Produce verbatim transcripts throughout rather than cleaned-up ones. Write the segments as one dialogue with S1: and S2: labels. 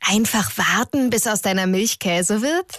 S1: Einfach warten, bis aus deiner Milch Käse wird?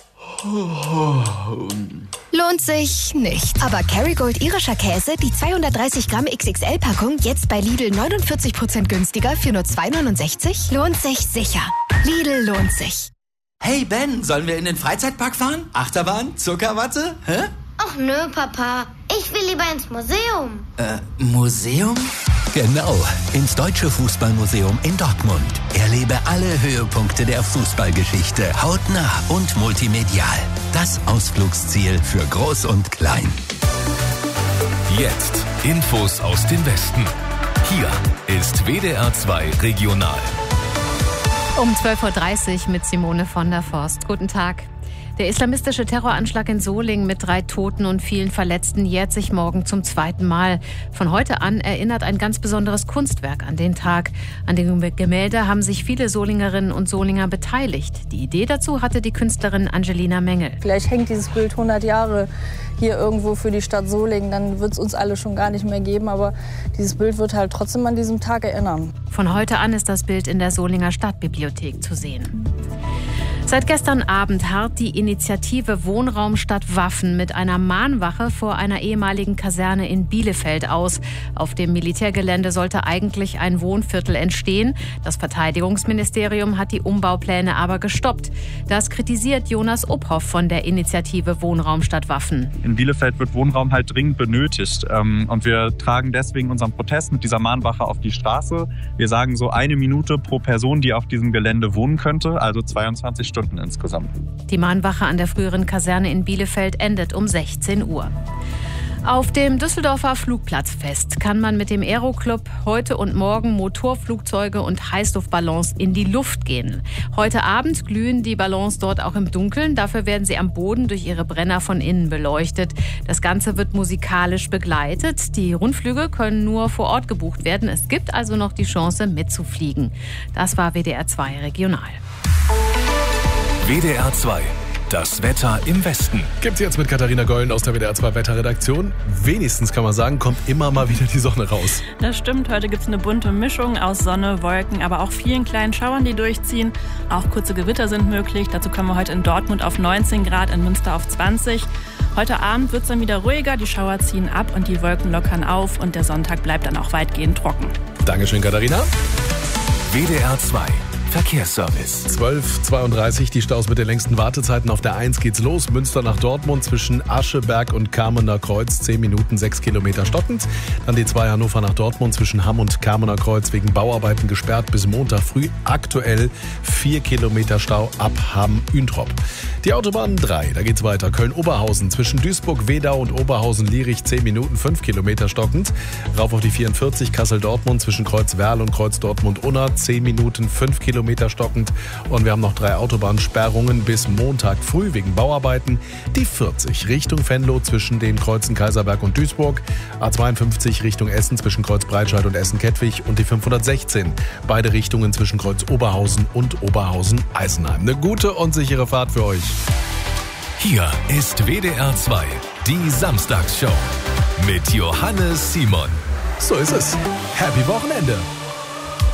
S1: Lohnt sich nicht. Aber Kerrygold irischer Käse, die zweihundertdreißig Gramm X X L-Packung, jetzt bei Lidl neunundvierzig Prozent günstiger für nur zwei neunundsechzig, lohnt sich sicher. Lidl lohnt sich.
S2: Hey Ben, sollen wir in den Freizeitpark fahren? Achterbahn? Zuckerwatte? Hä?
S3: Ach nö, Papa. Ich will lieber ins Museum.
S2: Äh, Museum?
S4: Genau, ins Deutsche Fußballmuseum in Dortmund. Erlebe alle Höhepunkte der Fußballgeschichte hautnah und multimedial. Das Ausflugsziel für Groß und Klein.
S5: Jetzt Infos aus dem Westen. Hier ist W D R zwei Regional.
S6: Um zwölf Uhr dreißig mit Simone von der Forst. Guten Tag. Der islamistische Terroranschlag in Solingen mit drei Toten und vielen Verletzten jährt sich morgen zum zweiten Mal. Von heute an erinnert ein ganz besonderes Kunstwerk an den Tag. An dem Gemälde haben sich viele Solingerinnen und Solinger beteiligt. Die Idee dazu hatte die Künstlerin Angelina Mengel.
S7: Vielleicht hängt dieses Bild hundert Jahre hier irgendwo für die Stadt Solingen, dann wird es uns alle schon gar nicht mehr geben. Aber dieses Bild wird halt trotzdem an diesem Tag erinnern.
S6: Von heute an ist das Bild in der Solinger Stadtbibliothek zu sehen. Seit gestern Abend harrt die Initiative Wohnraum statt Waffen mit einer Mahnwache vor einer ehemaligen Kaserne in Bielefeld aus. Auf dem Militärgelände sollte eigentlich ein Wohnviertel entstehen. Das Verteidigungsministerium hat die Umbaupläne aber gestoppt. Das kritisiert Jonas Uphoff von der Initiative Wohnraum statt Waffen.
S8: In Bielefeld wird Wohnraum halt dringend benötigt. Und wir tragen deswegen unseren Protest mit dieser Mahnwache auf die Straße. Wir sagen so eine Minute pro Person, die auf diesem Gelände wohnen könnte, also zweiundzwanzig Stunden insgesamt.
S6: Die Mahnwache an der früheren Kaserne in Bielefeld endet um sechzehn Uhr. Auf dem Düsseldorfer Flugplatzfest kann man mit dem Aeroclub heute und morgen Motorflugzeuge und Heißluftballons in die Luft gehen. Heute Abend glühen die Ballons dort auch im Dunkeln. Dafür werden sie am Boden durch ihre Brenner von innen beleuchtet. Das Ganze wird musikalisch begleitet. Die Rundflüge können nur vor Ort gebucht werden. Es gibt also noch die Chance mitzufliegen. Das war W D R zwei Regional.
S5: W D R zwei. Das Wetter im Westen.
S9: Gibt's jetzt mit Katharina Gollen aus der W D R zwei Wetterredaktion. Wenigstens kann man sagen, kommt immer mal wieder die Sonne raus.
S10: Das stimmt, heute gibt's eine bunte Mischung aus Sonne, Wolken, aber auch vielen kleinen Schauern, die durchziehen. Auch kurze Gewitter sind möglich. Dazu kommen wir heute in Dortmund auf neunzehn Grad, in Münster auf zwanzig. Heute Abend wird's dann wieder ruhiger, die Schauer ziehen ab und die Wolken lockern auf und der Sonntag bleibt dann auch weitgehend trocken.
S9: Dankeschön, Katharina.
S5: W D R zwei. Verkehrsservice.
S9: zwölf Uhr zweiunddreißig, die Staus mit den längsten Wartezeiten. Auf der eins geht's los. Münster nach Dortmund zwischen Ascheberg und Kamener Kreuz. zehn Minuten, sechs Kilometer stockend. Dann die zwei Hannover nach Dortmund zwischen Hamm und Kamener Kreuz wegen Bauarbeiten gesperrt bis Montag früh. Aktuell vier Kilometer Stau ab Hamm-Üntrop. Die Autobahn drei, da geht's weiter. Köln-Oberhausen zwischen Duisburg-Wedau und Oberhausen-Lierich. zehn Minuten, fünf Kilometer stockend. Rauf auf die vierundvierzig, Kassel-Dortmund zwischen Kreuz-Werl und Kreuz-Dortmund-Unna. zehn Minuten, fünf Kilometer stockend. Und wir haben noch drei Autobahnsperrungen bis Montag früh wegen Bauarbeiten. Die vierzig Richtung Venlo zwischen den Kreuzen Kaiserberg und Duisburg. A zweiundfünfzig Richtung Essen zwischen Kreuz Breitscheid und Essen-Kettwig. Und die fünfhundertsechzehn. Beide Richtungen zwischen Kreuz Oberhausen und Oberhausen-Eisenheim. Eine gute und sichere Fahrt für euch.
S5: Hier ist W D R zwei, die Samstagsshow mit Johannes Simon.
S9: So ist es. Happy Wochenende.